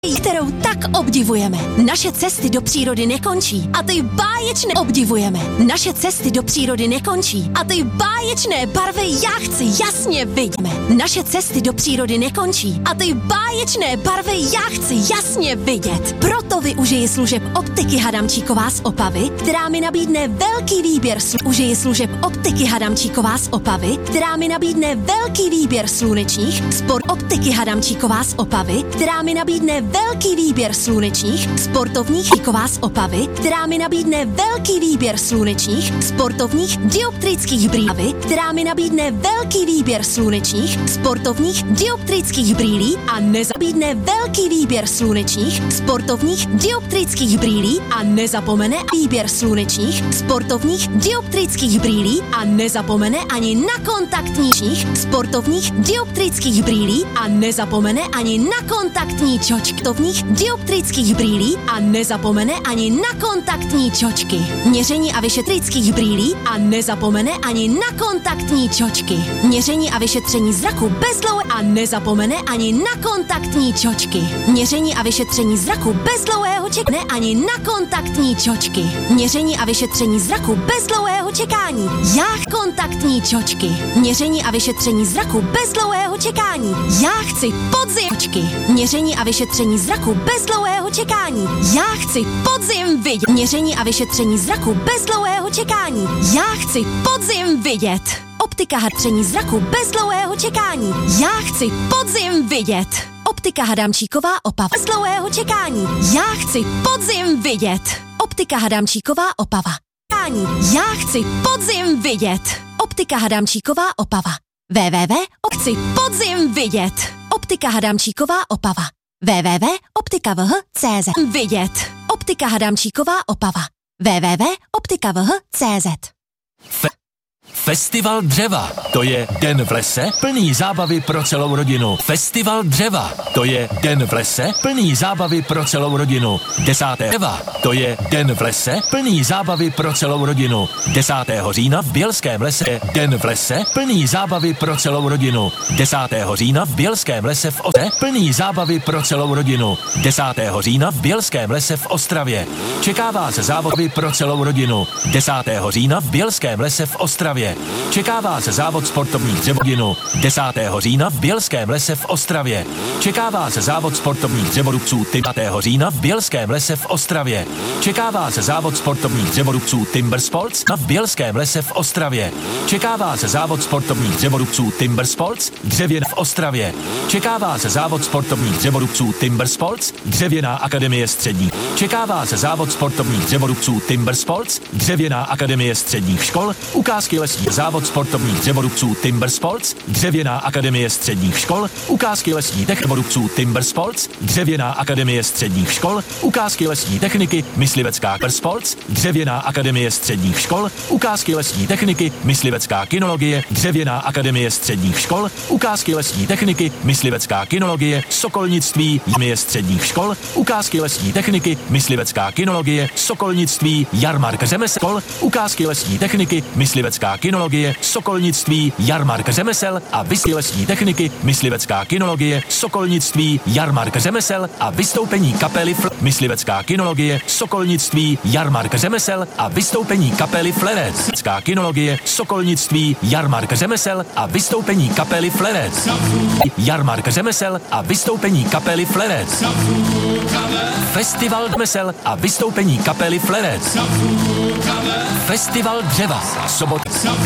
kterou tak obdivujeme. Naše cesty do přírody nekončí a ty báječné obdivujeme. Naše cesty do přírody nekončí a ty báječné barvy já chci jasně vidíme. Naše cesty do přírody nekončí a ty báječné barvy já chci jasně vidět. Proto využiji služeb optiky Hadamčíková z Opavy, která mi nabídne velký výběr slunečních sport optiky Hadamčíková z Opavy, která mi nabídne velký výběr slunečních sportovních z Opavy, která mi nabídne velký výběr slunečních sportovních dioptrických brýlí, která mi nabídne velký výběr slunečních sportovních dioptrických brýlí a nezabídne velký výběr slunečních sportovních dioptrických brýlí a nezapomene výběr slunečních sportovních dioptrických brýlí a nezapomene ani na kontaktních sportovních dioptrických brýlí a nezapomene ani na kontaktní čočky dioptrických brýlí a nezapomene ani na kontaktní čočky. Měření a vyšetření brýlí a nezapomene ani na kontaktní čočky. Měření a vyšetření zraku bez dlouhé a nezapomene ani na kontaktní čočky. Měření a vyšetření zraku bez dlouhého čekání ani na kontaktní čočky. Měření a vyšetření zraku bez dlouhého čekání. Kontaktní čočky. Měření a vyšetření zraku bez dlouhého čekání. Já chci podzim čočky. Měření a vyšetření zraku bez dlouhého čekání. Já chci podzim vidět. Měření a vyšetření zraku bez dlouhého čekání. Já chci podzim vidět. Optika hadření zraku bez dlouhého čekání. Já chci podzim vidět. Optika Hadamčíková Opava bez dlouhého čekání. Já chci podzim vidět. Optika Hadamčíková Opava. Já chci podzim vidět. Optika Hadamčíková Opava. Chci podzim vidět. Optika Hadamčíková Opava. www.optikavh.cz Vidět. Optika Hadamčíková Opava. www.optikavh.cz Festival dřeva, to je den v lese plný zábavy pro celou rodinu. Festival dřeva, to je den v lese plný zábavy pro celou rodinu. 10. dřeva, to je den v lese plný zábavy pro celou rodinu. 10. října v Bělském lese je den v lese plný zábavy pro celou rodinu. 10. října v Bělském lese v Ostravě plný zábavy pro celou rodinu. 10. října v Bělském lese v Ostravě. Čeká vás závody pro celou rodinu. 10. října v Bělském lese v Ostravě. Čeká vás závod sportovních dřevodinů 10. října v Bělském lese v Ostravě. Čeká vás závod sportovních dřevorubců 10. října v Bělském lese v Ostravě. Čeká vás závod sportovních dřevorubců Timber Sports v Bělském lese v Ostravě. Čeká vás závod sportovních dřevorubců Timber Sports Dřevěn v Ostravě. Čeká vás závod sportovních dřevorubců Timber Sports Dřevěná akademie střední. Čeká vás závod sportovních dřevorubců Timber Sports Dřevěná akademie středních škol, ukázky lesní závod sportovních dřevorubců Timber Sports Dřevěná akademie středních škol, ukázky lesní dřevorubců Timber Sports Dřevěná akademie středních škol, ukázky lesní techniky Myslivecká Sports Dřevěná akademie středních škol, ukázky lesní techniky Myslivecká kinologie Dřevěná akademie středních škol, ukázky lesní techniky Myslivecká kinologie Sokolnictví Akademie středních škol, ukázky lesní techniky Myslivecká kinologie Sokolnictví Jarmark řemesel, ukázky lesní techniky Myslivecká kinologie Sokolnictví Jarmark řemesel a lesní techniky Myslivecká kinologie Sokolnictví Jarmark řemesel a vystoupení kapely Myslivecká kinologie Sokolnictví Jarmark řemesel a vystoupení kapely Flerec. Myslivecká kinologie Sokolnictví Jarmark řemesel a vystoupení kapely Flerec. Jarmark řemesel a vystoupení kapely Flerec. Festival řemesel a vystoupení kapely Flerec. Festival dřeva, sobota.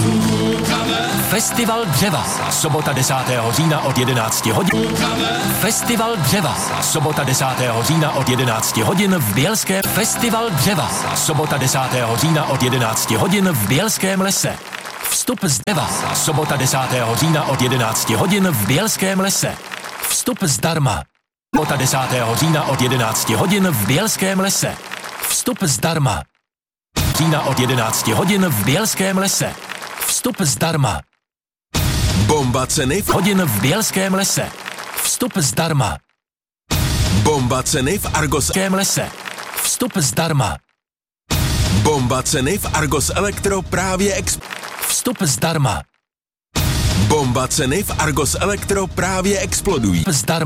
Festival dřeva, sobota 10. října od 11 hodin. Festival dřeva, sobota 10. října od 11 hodin v Bělském. Festival dřeva, sobota 10. října od 11 hodin v Bělském lese. Vstup z dřeva, sobota 10. října od 11 hodin v Bělském lese. Vstup zdarma. Sobota 10. října od 11 hodin v Bělském lese. Vstup zdarma. Října od 11 hodin v Bělském lese. Vstup zdarma. Bomba ceny v hodin v Bělském lese. Vstup zdarma. Bomba ceny v Argoském lese. Vstup zdarma. Bomba ceny v Argos Elektro právě Vstup zdarma. Bomba ceny v Argos Elektro právě explodují. Zdarma.